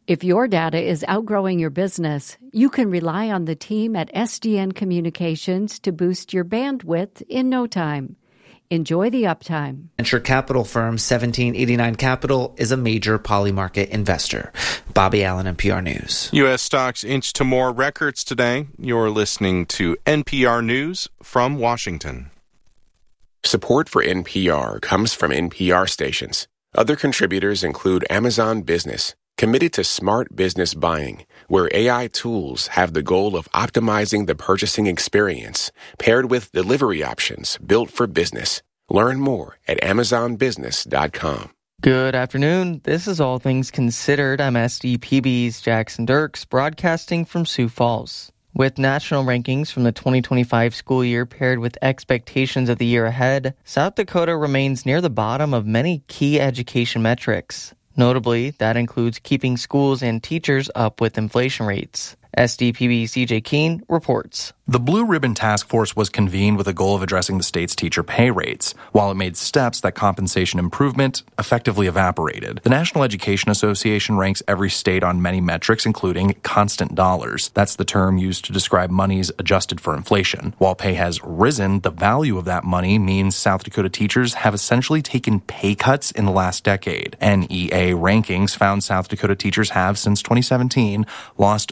If your data is outgrowing your business, you can rely on the team at SDN Communications to boost your bandwidth in no time. Enjoy the uptime. Venture capital firm 1789 Capital is a major Polymarket investor. Bobby Allen, NPR News. U.S. stocks inch to more records today. You're listening to NPR News from Washington. Support for NPR comes from NPR stations. Other contributors include Amazon Business, committed to smart business buying, where AI tools have the goal of optimizing the purchasing experience, paired with delivery options built for business. Learn more at amazonbusiness.com. Good afternoon. This is All Things Considered. I'm SDPB's Jackson Dirks, broadcasting from Sioux Falls. With national rankings from the 2025 school year paired with expectations of the year ahead, South Dakota remains near the bottom of many key education metrics. Notably, that includes keeping schools and teachers up with inflation rates. SDPB's CJ Keene reports. The Blue Ribbon Task Force was convened with a goal of addressing the state's teacher pay rates. While it made steps, that compensation improvement effectively evaporated. The National Education Association ranks every state on many metrics, including constant dollars. That's the term used to describe monies adjusted for inflation. While pay has risen, the value of that money means South Dakota teachers have essentially taken pay cuts in the last decade. NEA rankings found South Dakota teachers have, since 2017, lost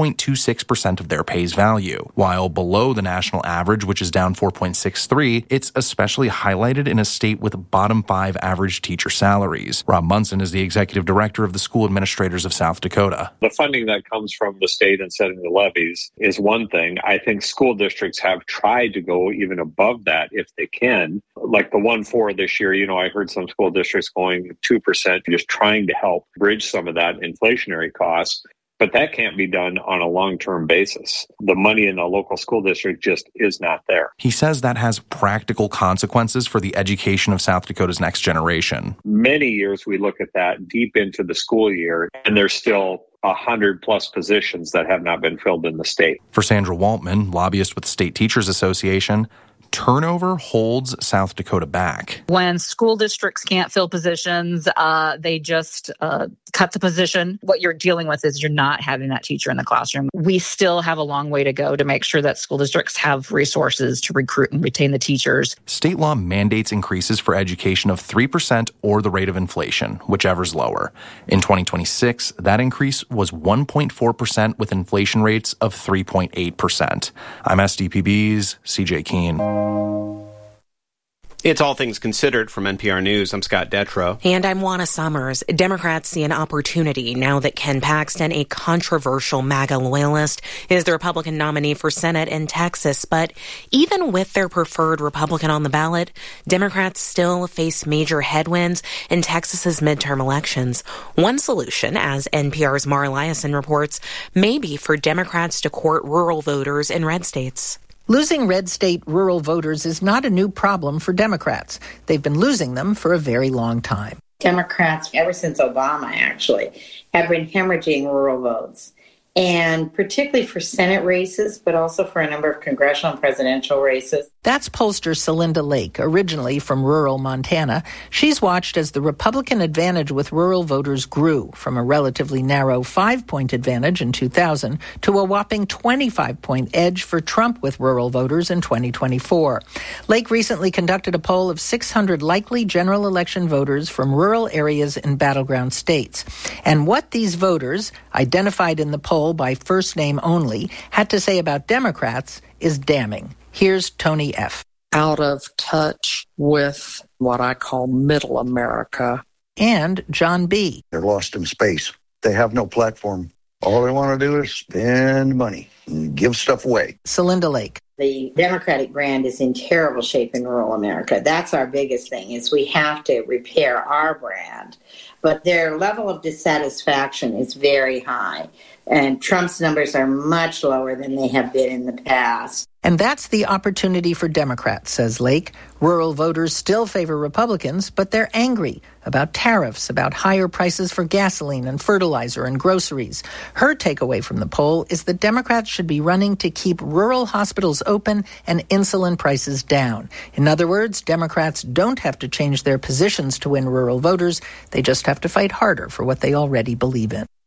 4.26% of their pay's value. While below the national average, which is down 4.63, it's especially highlighted in a state with bottom 5 average teacher salaries. Rob Munson is the executive director of the School Administrators of South Dakota. The funding that comes from the state and setting the levies is one thing. I think school districts have tried to go even above that if they can. Like the 1.4 this year, I heard some school districts going 2%, just trying to help bridge some of that inflationary costs. But that can't be done on a long-term basis. The money in the local school district just is not there. He says that has practical consequences for the education of South Dakota's next generation. Many years we look at that deep into the school year, and there's still 100-plus positions that have not been filled in the state. For Sandra Waltman, lobbyist with the State Teachers Association, turnover holds South Dakota back. When school districts can't fill positions, they just cut the position. What you're dealing with is you're not having that teacher in the classroom. We still have a long way to go to make sure that school districts have resources to recruit and retain the teachers. State law mandates increases for education of 3% or the rate of inflation, whichever's lower. In 2026, that increase was 1.4% with inflation rates of 3.8%. I'm SDPB's CJ Keene. It's All Things Considered from NPR News. I'm Scott Detrow. And I'm Juana Summers. Democrats see an opportunity now that Ken Paxton, a controversial MAGA loyalist, is the Republican nominee for Senate in Texas. But even with their preferred Republican on the ballot, Democrats still face major headwinds in Texas's midterm elections. One solution, as NPR's Mara Liasson reports, may be for Democrats to court rural voters in red states. Losing red state rural voters is not a new problem for Democrats. They've been losing them for a very long time. Democrats, ever since Obama, actually, have been hemorrhaging rural votes. And particularly for Senate races, but also for a number of congressional and presidential races. That's pollster Celinda Lake, originally from rural Montana. She's watched as the Republican advantage with rural voters grew from a relatively narrow 5-point advantage in 2000 to a whopping 25-point edge for Trump with rural voters in 2024. Lake recently conducted a poll of 600 likely general election voters from rural areas in battleground states. And what these voters, identified in the poll by first name only, had to say about Democrats is damning. Here's Tony F. Out of touch with what I call middle America. And John B. They're lost in space. They have no platform. All they want to do is spend money and give stuff away. Celinda Lake. The Democratic brand is in terrible shape in rural America. That's our biggest thing, is we have to repair our brand. But their level of dissatisfaction is very high. And Trump's numbers are much lower than they have been in the past. And that's the opportunity for Democrats, says Lake. Rural voters still favor Republicans, but they're angry about tariffs, about higher prices for gasoline and fertilizer and groceries. Her takeaway from the poll is that Democrats should be running to keep rural hospitals open and insulin prices down. In other words, Democrats don't have to change their positions to win rural voters. They just have to fight harder for what they already believe in.